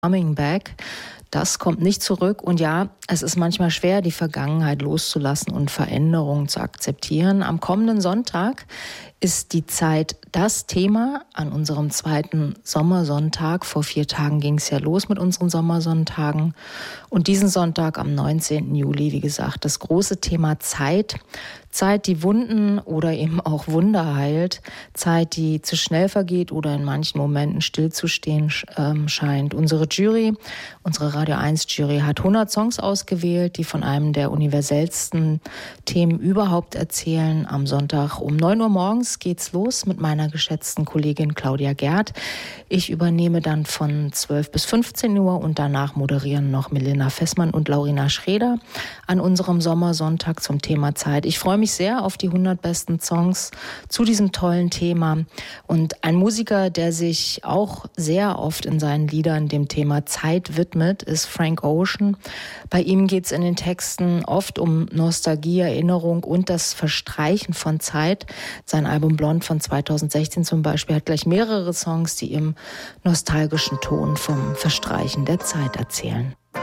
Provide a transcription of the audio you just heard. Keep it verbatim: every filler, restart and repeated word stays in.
Coming Back. Das kommt nicht zurück. Und ja, es ist manchmal schwer, die Vergangenheit loszulassen und Veränderungen zu akzeptieren. Am kommenden Sonntag ist die Zeit das Thema an unserem zweiten Sommersonntag. Vor vier Tagen ging es ja los mit unseren Sommersonntagen. Und diesen Sonntag am neunzehnten Juli, wie gesagt, das große Thema Zeit. Zeit, die Wunden oder eben auch Wunder heilt. Zeit, die zu schnell vergeht oder in manchen Momenten stillzustehen ähm, scheint. Unsere Jury, unsere Radio eins Jury hat hundert Songs ausgewählt, die von einem der universellsten Themen überhaupt erzählen. Am Sonntag um neun Uhr morgens geht's los mit meiner geschätzten Kollegin Claudia Gerd. Ich übernehme dann von zwölf bis fünfzehn Uhr und danach moderieren noch Melina Fessmann und Laurina Schreder an unserem Sommersonntag zum Thema Zeit. Ich freue mich sehr auf die hundert besten Songs zu diesem tollen Thema. Und ein Musiker, der sich auch sehr oft in seinen Liedern dem Thema Zeit widmet, ist Frank Ocean. Bei ihm geht es in den Texten oft um Nostalgie, Erinnerung und das Verstreichen von Zeit. Sein Album Blond von zweitausendsechzehn zum Beispiel hat gleich mehrere Songs, die im nostalgischen Ton vom Verstreichen der Zeit erzählen.